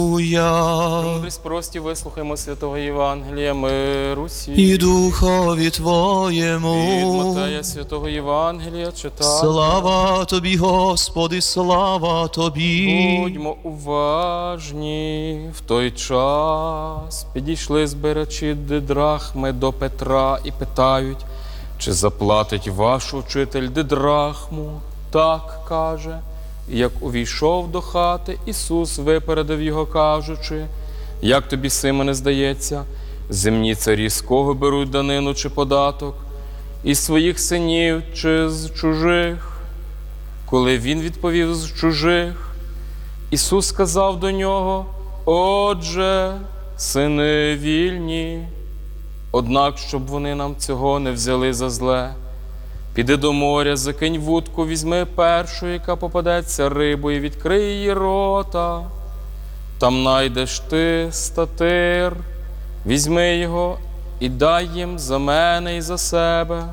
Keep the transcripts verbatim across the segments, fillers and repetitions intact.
Мудрість прості, вислухаймо святого Євангелія, миру всім. І Духові Твоєму. Від Матея святого Євангелія читаю. Слава Тобі, Господи, слава Тобі. Будьмо уважні. В той час підійшли збирачі дидрахми до Петра і питають, чи заплатить ваш учитель дидрахму? Так, каже. І як увійшов до хати, Ісус випередив його, кажучи, як тобі, Симоне, здається, земні царі з кого беруть данину чи податок? Із своїх синів чи з чужих? Коли він відповів з чужих, Ісус сказав до нього, отже, сини вільні, однак, щоб вони нам цього не взяли за зле, піди до моря, закинь вудку, візьми першу, яка попадеться рибу, і відкрий її рота. Там найдеш ти статир, візьми його і дай їм за мене і за себе.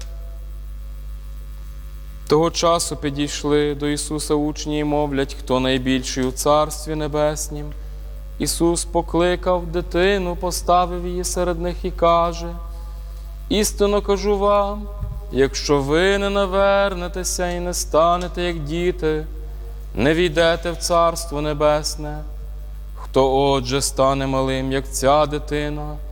Того часу підійшли до Ісуса учні і мовлять, хто найбільший у Царстві Небеснім. Ісус покликав дитину, поставив її серед них і каже, істинно кажу вам, якщо ви не навернетеся і не станете, як діти, не війдете в Царство Небесне. Хто отже стане малим, як ця дитина,